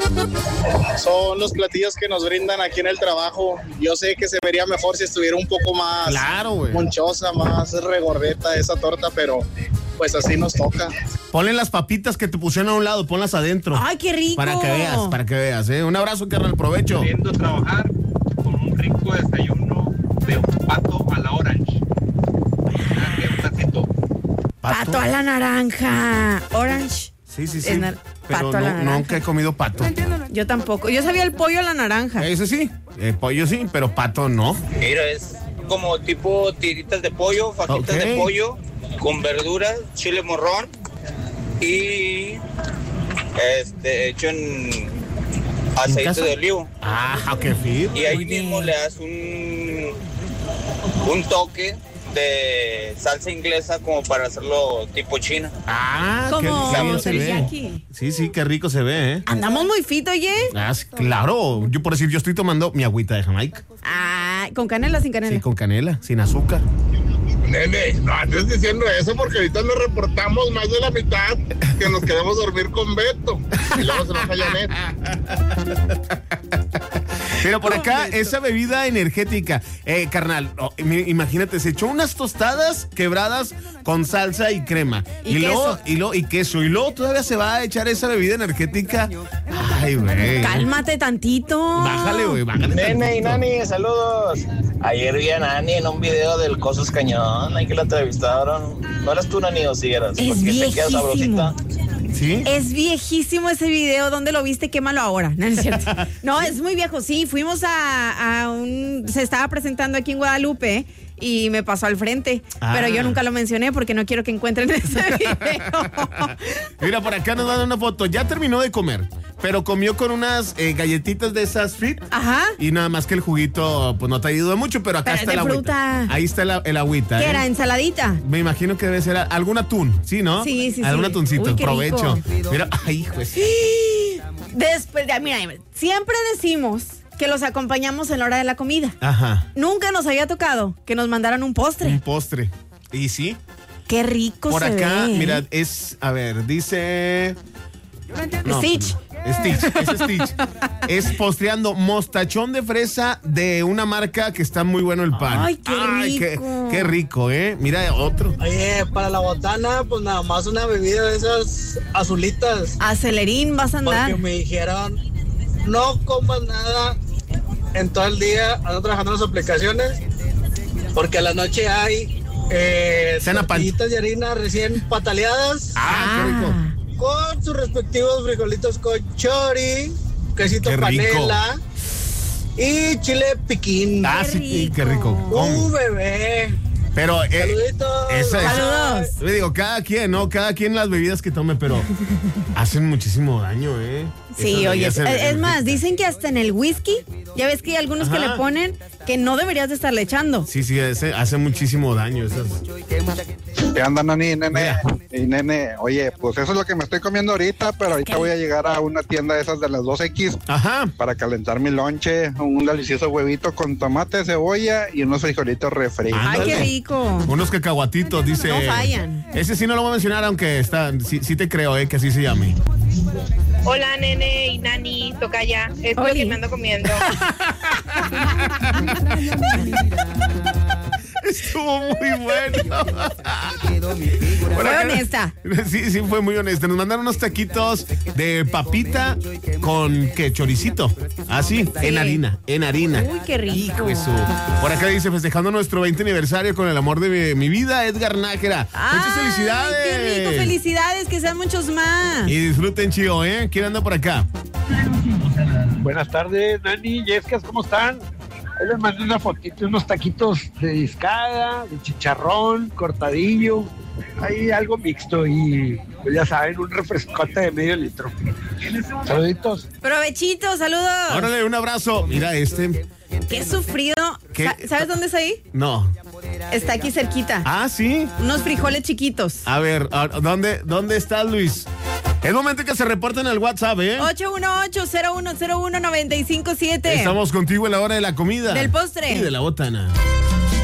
Son los platillos que nos brindan aquí en el trabajo. Yo sé que se vería mejor si estuviera un poco más monchosa, más regordeta esa torta, pero pues así nos toca. Ponle las papitas que te pusieron a un lado, ponlas adentro. ¡Ay, qué rico! Para que veas, ¿eh? Un abrazo, carnal, provecho. Queriendo trabajar con un rico desayuno de un pato a la orange. Un tacito. Pato a la naranja. Orange. Sí. Pero Pato a la naranja. Nunca he comido pato. Yo tampoco. Yo sabía el pollo a la naranja. Ese sí. El pollo sí, pero pato no. Mira, es como tipo tiritas de pollo, fajitas de pollo, con verduras, chile morrón y hecho en aceite de olivo. Ah, qué fit. Y ahí mismo le das un toque de salsa inglesa como para hacerlo tipo china. Ah, como qué bien se ve. Sí, qué rico se ve, ¿eh? Andamos muy fit, oye. Ah, claro. Yo por decir, yo estoy tomando mi agüita de Jamaica. Ah, ¿con canela, sin canela? Sí, con canela, sin azúcar. Nene, no andes diciendo eso porque ahorita nos reportamos más de la mitad que nos queremos dormir con Beto. Y luego se nos falla Janet. Pero por acá, esa bebida energética, carnal, imagínate, se echó unas tostadas quebradas con salsa y crema. Y queso. Y luego todavía se va a echar esa bebida energética. Ay, güey. Cálmate tantito. Bájale, güey, Nene y Nani, saludos. Ayer vi a Nani en un video del Cosos Cañón, ahí que la entrevistaron. ¿No eras tú, Nani, o si eras? Es viejísimo. ¿Sí? Es viejísimo ese video. ¿Dónde lo viste? Quémalo ahora. No es cierto. No, es muy viejo. Sí, fuimos se estaba presentando aquí en Guadalupe y me pasó al frente. Pero yo nunca lo mencioné porque no quiero que encuentren ese video. Mira, por acá nos dan una foto. Ya terminó de comer, pero comió con unas galletitas de esas fit. Ajá. Y nada más que el juguito, pues no te ayudó mucho, pero acá está el agüita. Ahí está el agüita. ¿Qué era? ¿Ensaladita? Me imagino que debe ser algún atún, ¿sí, no? Sí. Algún atuncito. Uy, provecho. Rico. Mira, ay, pues. Después, mira, siempre decimos que los acompañamos en la hora de la comida. Ajá. Nunca nos había tocado que nos mandaran un postre. Un postre. ¿Y sí? Qué rico por se ve. Por acá, mira, dice... Stitch. Es Stitch. Es postreando mostachón de fresa de una marca que está muy bueno el pan. Ay, qué rico. Qué rico, ¿eh? Mira, otro. Oye, para la botana, pues nada más una bebida de esas azulitas. Acelerín vas a andar. Porque me dijeron, no comas nada en todo el día, ando trabajando en las aplicaciones, porque a la noche hay tortillitas de harina recién pataleadas. Qué rico. Con sus respectivos frijolitos con chori, quesito panela y chile piquín. Qué rico. Bebé. Pero saludos. Le digo, cada quien, ¿no? Cada quien las bebidas que tome, pero hacen muchísimo daño, ¿eh? Sí, oye, es más, dicen que hasta en el whisky, ya ves que hay algunos que le ponen que no deberías de estarle echando. Sí, hace muchísimo daño esas. ¿Qué anda, Nani, nene? Y nene, oye, pues eso es lo que me estoy comiendo ahorita, pero ahorita voy a llegar a una tienda de esas de las 2X. Ajá. Para calentar mi lonche, un delicioso huevito con tomate, cebolla y unos frijolitos refritos. Ay, qué rico. Unos cacahuatitos, dice. No fallan. Ese sí no lo voy a mencionar, aunque sí te creo, que así se llame. Hola, nene y Nani, tocaya. Es lo que me ando comiendo. Estuvo muy bueno. Fue honesta. Sí, fue muy honesta. Nos mandaron unos taquitos de papita con choricito. Así, en harina. Uy, qué rico. Hijo eso. Por acá dice, festejando nuestro 20 aniversario con el amor de mi vida, Edgar Nájera. Muchas felicidades. Qué rico, felicidades, que sean muchos más. Y disfruten, chido, ¿eh? ¿Quién anda por acá? Buenas tardes, Nani, Yescas, ¿cómo están? Ahí les mandé una fotito, unos taquitos de discada, de chicharrón, cortadillo, ahí algo mixto y pues ya saben, un refrescote de medio litro. Saluditos. Provechito, saludos. Órale, un abrazo. Mira Qué sufrido. ¿Sabes dónde es ahí? No. Está aquí cerquita. Ah, ¿sí? Unos frijoles chiquitos. A ver, ¿dónde está Luis? Es momento que se reporten al WhatsApp, ¿eh? 818-0101-957. Estamos contigo en la hora de la comida. Del postre. Y de la botana.